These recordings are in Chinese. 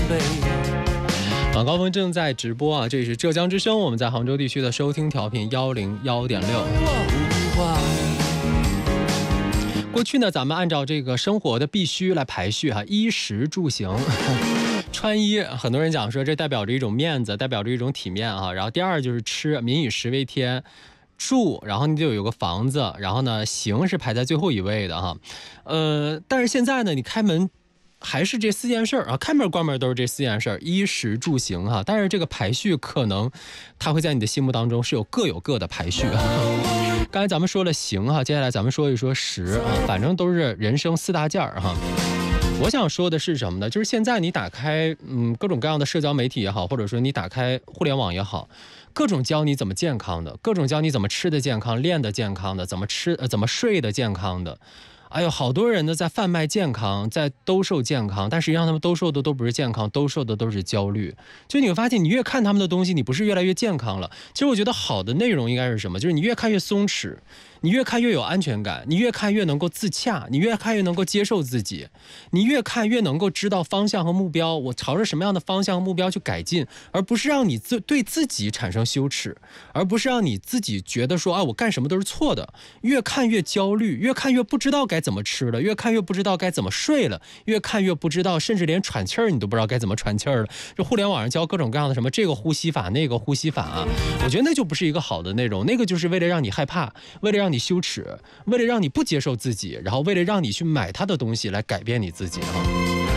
备。 高峰正在直播啊，这里是浙江之声，我们在杭州地区的收听调频101.6。过去呢，咱们按照这个生活的必须来排序哈，衣食住行。穿衣，很多人讲说这代表着一种面子，代表着一种体面啊。然后第二就是吃，民以食为天。住，然后你就有个房子，然后呢，行是排在最后一位的哈。但是现在呢，你开门还是这4件事啊，开门关门都是这4件事，衣食住行哈。但是这个排序可能它会在你的心目当中是各有各的排序。刚才咱们说了行哈，接下来咱们说一说食啊，反正都是人生4大件哈。我想说的是什么呢？就是现在你打开各种各样的社交媒体也好，或者说你打开互联网也好，各种教你怎么健康的，各种教你怎么吃的健康，练的健康的，怎么睡的健康的。哎呦，好多人呢在贩卖健康，在兜售健康，但实际上他们兜售的都不是健康，兜售的都是焦虑。就你会发现，你越看他们的东西，你不是越来越健康了。其实我觉得好的内容应该是什么？就是你越看越松弛，你越看越有安全感，你越看越能够自洽，你越看越能够接受自己，你越看越能够知道方向和目标，我朝着什么样的方向和目标去改进，而不是让你对自己产生羞耻，而不是让你自己觉得说啊，我干什么都是错的。越看越焦虑，越看越不知道该怎么吃了，越看越不知道该怎么睡了，越看越不知道，甚至连喘气儿你都不知道该怎么喘气儿了。这互联网上教各种各样的什么这个呼吸法那个呼吸法啊，我觉得那就不是一个好的内容，那个就是为了让你害怕，为了让你羞耻，为了让你不接受自己，然后为了让你去买他的东西来改变你自己哈。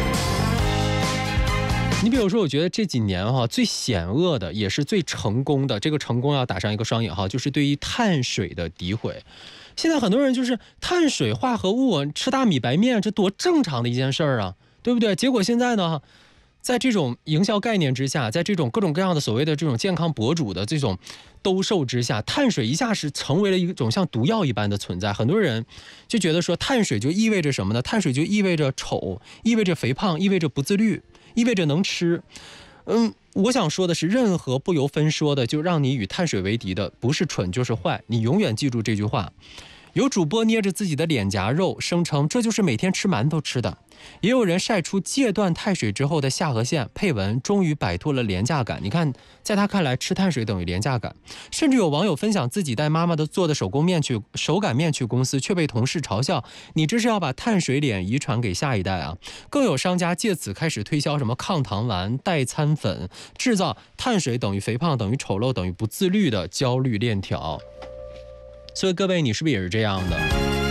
你比如说，我觉得这几年最险恶的也是最成功的，这个成功要打上一个双引号，就是对于碳水的诋毁。现在很多人就是碳水化合物，吃大米白面，这多正常的一件事儿啊，对不对？结果现在呢，在这种营销概念之下，在这种各种各样的所谓的这种健康博主的这种兜售之下，碳水一下是成为了一种像毒药一般的存在。很多人就觉得说，碳水就意味着什么呢？碳水就意味着丑，意味着肥胖，意味着不自律，意味着能吃。我想说的是，任何不由分说的就让你与碳水为敌的，不是蠢就是坏。你永远记住这句话。有主播捏着自己的脸颊肉，声称这就是每天吃馒头吃的。也有人晒出戒断碳水之后的下颌线，配文终于摆脱了廉价感。你看，在他看来，吃碳水等于廉价感。甚至有网友分享自己带妈妈做的手擀面去公司，却被同事嘲笑：“你这是要把碳水脸遗传给下一代啊！”更有商家借此开始推销什么抗糖丸、代餐粉，制造碳水等于肥胖等于丑陋等于不自律的焦虑链条。所以各位，你是不是也是这样的？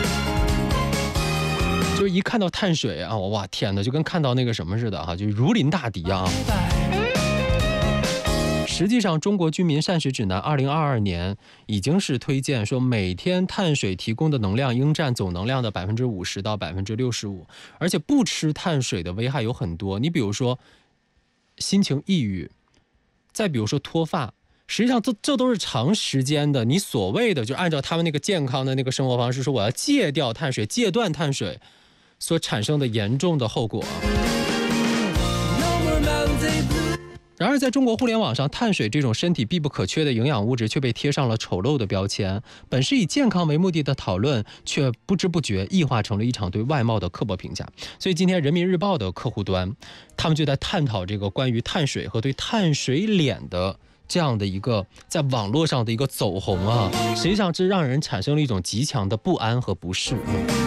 就是一看到碳水啊，哇天哪，就跟看到那个什么似的哈，就如临大敌啊！实际上，中国居民膳食指南2022年已经是推荐说，每天碳水提供的能量应占总能量的50%到65%，而且不吃碳水的危害有很多。你比如说心情抑郁，再比如说脱发。实际上这都是长时间的，你所谓的就按照他们那个健康的那个生活方式说，我要戒掉碳水，戒断碳水所产生的严重的后果。然而在中国互联网上，碳水这种身体必不可缺的营养物质却被贴上了丑陋的标签。本是以健康为目的的讨论，却不知不觉异化成了一场对外貌的刻薄评价。所以今天人民日报的客户端，他们就在探讨这个关于碳水和对碳水脸的这样的一个在网络上的一个走红啊，实际上这让人产生了一种极强的不安和不适。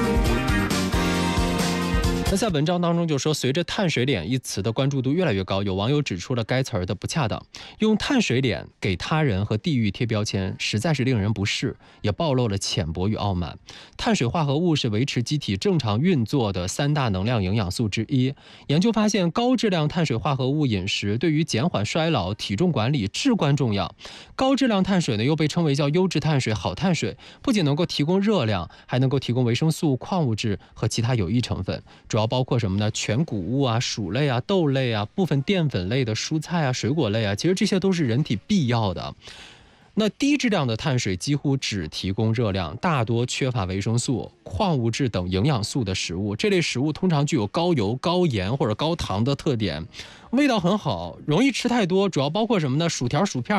那在文章当中就说，随着碳水脸一词的关注度越来越高，有网友指出了该词儿的不恰当，用碳水脸给他人和地域贴标签，实在是令人不适，也暴露了浅薄与傲慢。碳水化合物是维持机体正常运作的3大能量营养素之一。研究发现，高质量碳水化合物饮食对于减缓衰老、体重管理至关重要。高质量碳水呢，又被称为叫优质碳水、好碳水，不仅能够提供热量，还能够提供维生素、矿物质和其他有益成分，主要包括什么呢？全谷物啊、薯类啊、豆类啊、部分淀粉类的蔬菜啊、水果类啊，其实这些都是人体必要的。那低质量的碳水几乎只提供热量，大多缺乏维生素、矿物质等营养素的食物。这类食物通常具有高油、高盐或者高糖的特点，味道很好，容易吃太多，主要包括什么呢？薯条、薯片、